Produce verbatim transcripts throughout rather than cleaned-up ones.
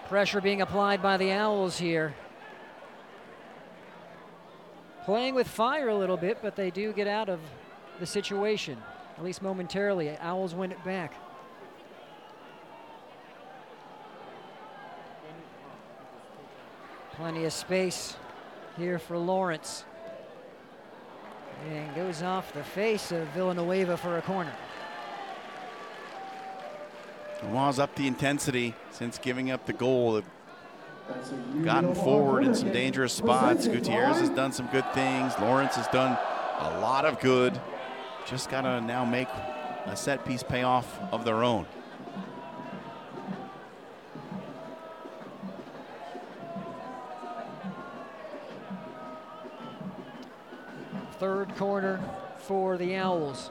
Pressure being applied by the Owls here. Playing with fire a little bit, but they do get out of the situation, at least momentarily. Owls win it back. Plenty of space here for Lawrence. And goes off the face of Villanueva for a corner. Omaha's up the intensity since giving up the goal. They've gotten forward in some dangerous spots. Gutierrez has done some good things. Lawrence has done a lot of good. Just got to now make a set piece pay off of their own. Third corner for the Owls.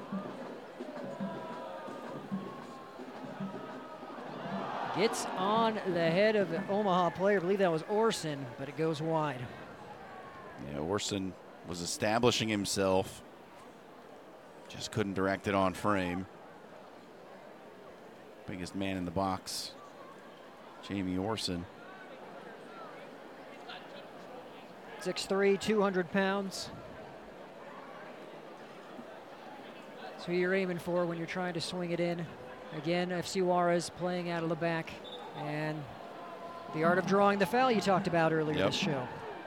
Gets on the head of the Omaha player. I believe that was Orson, but it goes wide. Yeah, Orson was establishing himself. Just couldn't direct it on frame. Biggest man in the box, Jamie Orson. six three, two hundred pounds. That's who you're aiming for when you're trying to swing it in. Again, F C Juarez playing out of the back, and the art of drawing the foul you talked about earlier Yep. this show.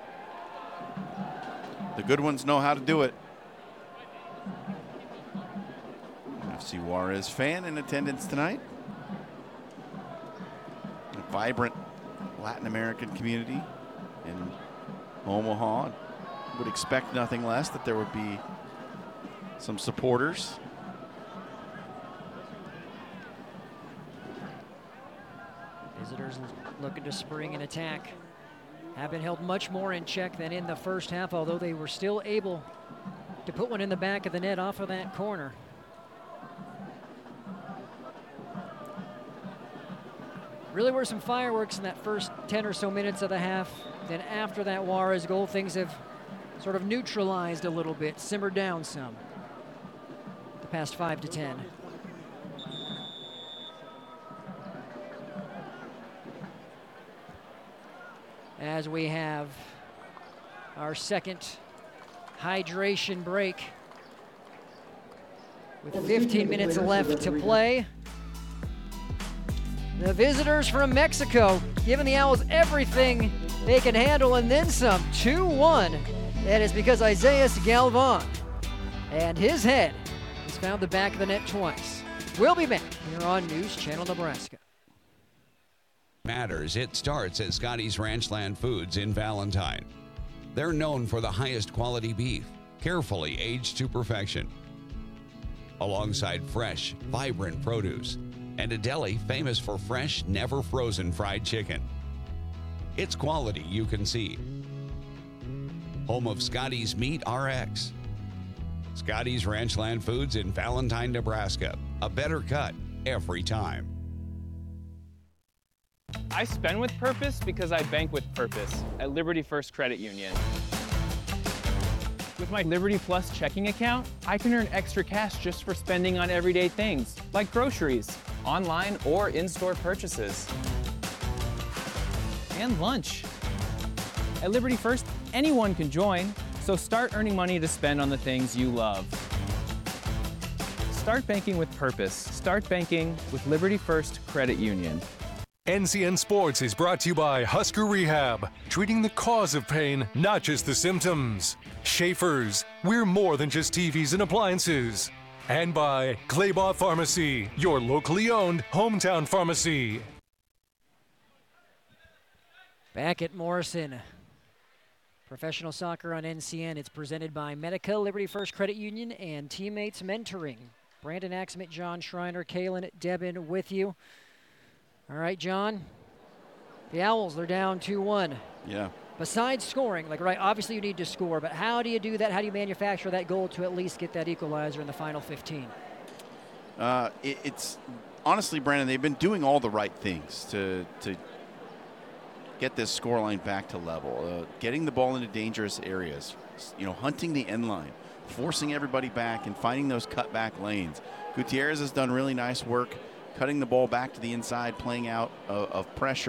The good ones know how to do it. F C Juarez fan in attendance tonight. A vibrant Latin American community in Omaha. Would expect nothing less that there would be some supporters. Visitors looking to spring an attack. Have been held much more in check than in the first half, although they were still able to put one in the back of the net off of that corner. Really were some fireworks in that first ten or so minutes of the half. Then after that Juarez goal, things have sort of neutralized a little bit, simmered down some. The past five to ten. As we have our second hydration break with fifteen minutes left to play. The visitors from Mexico giving the Owls everything they can handle and then some. two one. That is because Isaias Galvan and his head has found the back of the net twice. We'll be back here on News Channel Nebraska. Matters, it starts at Scotty's Ranchland Foods in Valentine. They're known for the highest quality beef, carefully aged to perfection, alongside fresh, vibrant produce, and a deli famous for fresh, never frozen fried chicken. It's quality you can see. Home of Scotty's Meat R X. Scotty's Ranchland Foods in Valentine, Nebraska. A better cut every time. I spend with purpose because I bank with purpose at Liberty First Credit Union. With my Liberty Plus checking account, I can earn extra cash just for spending on everyday things, like groceries, online or in-store purchases, and lunch. At Liberty First, anyone can join, so start earning money to spend on the things you love. Start banking with purpose. Start banking with Liberty First Credit Union. N C N Sports is brought to you by Husker Rehab, treating the cause of pain, not just the symptoms. Schaefer's, we're more than just T Vs and appliances. And by Claybaugh Pharmacy, your locally owned hometown pharmacy. Back at Morrison. Professional soccer on N C N. It's presented by Medica, Liberty First Credit Union, and Teammates Mentoring. Brandon Axmit, John Schreiner, Kalen Debin with you. All right, John. The Owls, they're down two one. Yeah. Besides scoring, like, right, obviously you need to score, but how do you do that? How do you manufacture that goal to at least get that equalizer in the final fifteen? Uh, it, it's honestly, Brandon, they've been doing all the right things to to get this scoreline back to level, uh, getting the ball into dangerous areas, you know, hunting the end line, forcing everybody back and finding those cutback lanes. Gutierrez has done really nice work cutting the ball back to the inside, playing out of, of pressure.